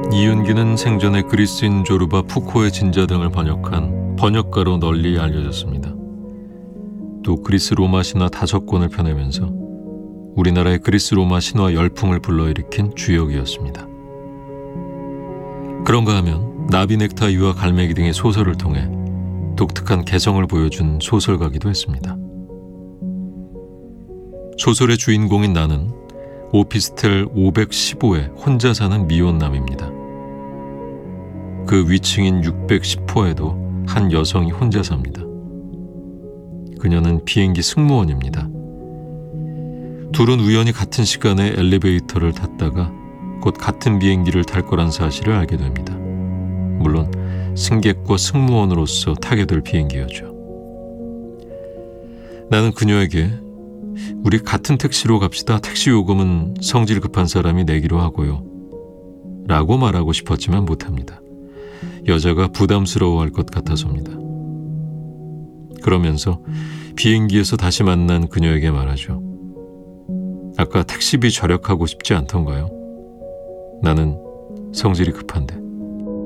이윤기는 생전에 그리스인 조르바 푸코의 진자 등을 번역한 번역가로 널리 알려졌습니다. 또 그리스 로마 신화 5권을 펴내면서 우리나라의 그리스 로마 신화 열풍을 불러일으킨 주역이었습니다. 그런가 하면 나비 넥타이와 갈매기 등의 소설을 통해 독특한 개성을 보여준 소설가기도 했습니다. 소설의 주인공인 나는 오피스텔 515에 혼자 사는 미혼남입니다. 그 위층인 610호에도 한 여성이 혼자 삽니다. 그녀는 비행기 승무원입니다. 둘은 우연히 같은 시간에 엘리베이터를 탔다가 곧 같은 비행기를 탈 거란 사실을 알게 됩니다. 물론 승객과 승무원으로서 타게 될 비행기였죠. 나는 그녀에게 우리 같은 택시로 갑시다. 택시 요금은 성질 급한 사람이 내기로 하고요. 라고 말하고 싶었지만 못합니다. 여자가 부담스러워할 것 같아서입니다. 그러면서 비행기에서 다시 만난 그녀에게 말하죠. 아까 택시비 절약하고 싶지 않던가요? 나는 성질이 급한데.